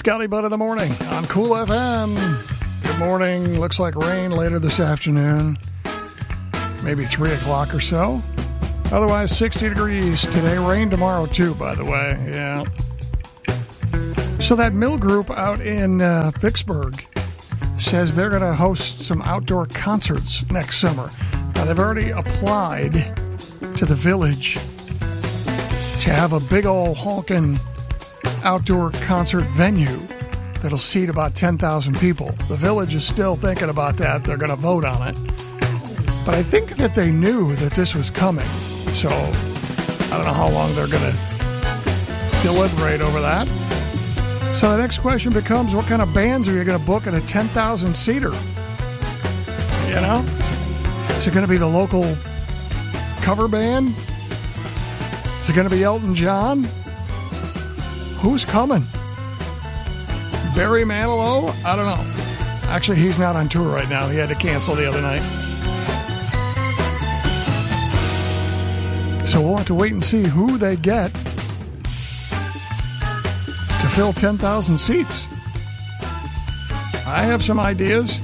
Scotty Butt in the morning on Cool FM. Good morning. Looks like rain later this afternoon. Maybe 3 o'clock or so. Otherwise, 60 degrees today. Rain tomorrow, too, by the way. Yeah. So that Mill Group out in Vicksburg says they're going to host some outdoor concerts next summer. Now, they've already applied to the Village to have a big old honking outdoor concert venue that'll seat about 10,000 people. The Village is still thinking about that. They're going to vote on it. But I think that they knew that this was coming. So I don't know how long they're going to deliberate over that. So the next question becomes, what kind of bands are you going to book in a 10,000-seater? You know? Is it going to be the local cover band? Is it going to be Elton John? Who's coming? Barry Manilow? I don't know. Actually, he's not on tour right now. He had to cancel the other night. So we'll have to wait and see who they get to fill 10,000 seats. I have some ideas.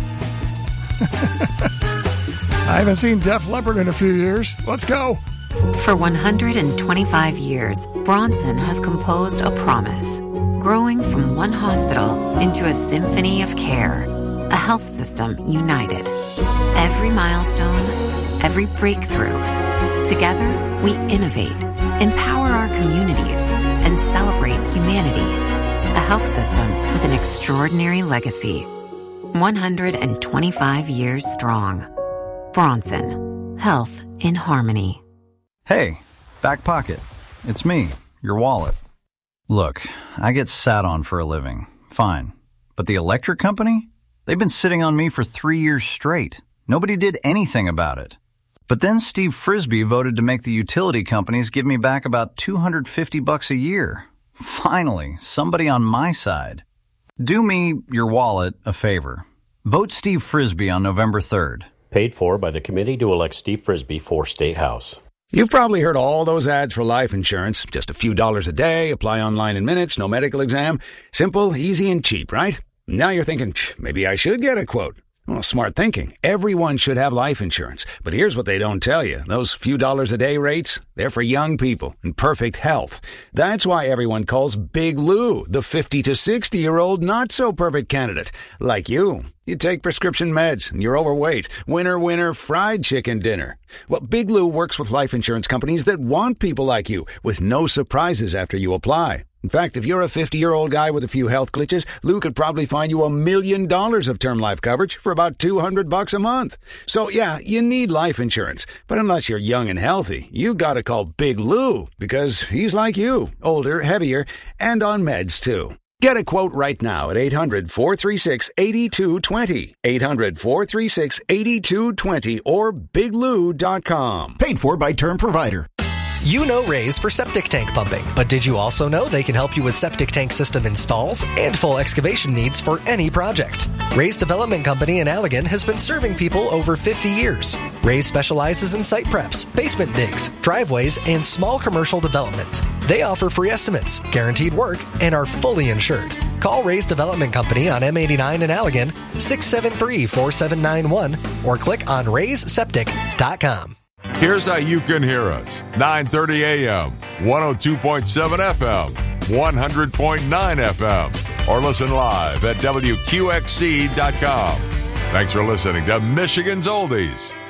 I haven't seen Def Leppard in a few years. Let's go. For 125 years, Bronson has composed a promise, growing from one hospital into a symphony of care, a health system united. Every milestone, every breakthrough. Together, we innovate, empower our communities, and celebrate humanity. A health system with an extraordinary legacy. 125 years strong. Bronson. Health in harmony. Hey, back pocket. It's me, your wallet. Look, I get sat on for a living. Fine. But the electric company? They've been sitting on me for 3 years straight. Nobody did anything about it. But then Steve Frisbee voted to make the utility companies give me back about $250 a year. Finally, somebody on my side. Do me, your wallet, a favor. Vote Steve Frisbee on November 3rd. Paid for by the committee to elect Steve Frisbee for State House. You've probably heard all those ads for life insurance. Just a few dollars a day, apply online in minutes, no medical exam. Simple, easy, and cheap, right? Now you're thinking, maybe I should get a quote. Well, smart thinking. Everyone should have life insurance. But here's what they don't tell you. Those few dollars a day rates, they're for young people in perfect health. That's why everyone calls Big Lou the 50 to 60-year-old not-so-perfect candidate. Like you. You take prescription meds, and you're overweight. Winner, winner, fried chicken dinner. Well, Big Lou works with life insurance companies that want people like you, with no surprises after you apply. In fact, if you're a 50-year-old guy with a few health glitches, Lou could probably find you $1 million of term life coverage for about $200 a month. So, yeah, you need life insurance. But unless you're young and healthy, you gotta call Big Lou, because he's like you, older, heavier, and on meds, too. Get a quote right now at 800-436-8220. 800-436-8220 or biglou.com. Paid for by Term Provider. You know Raise for septic tank pumping, but did you also know they can help you with septic tank system installs and full excavation needs for any project? Raise Development Company in Allegan has been serving people over 50 years. Raise specializes in site preps, basement digs, driveways, and small commercial development. They offer free estimates, guaranteed work, and are fully insured. Call Raise Development Company on M89 in Allegan, 673-4791, or click on raiseseptic.com. Here's how you can hear us. 9:30 a.m., 102.7 FM, 100.9 FM, or listen live at WQXC.com. Thanks for listening to Michigan's Oldies.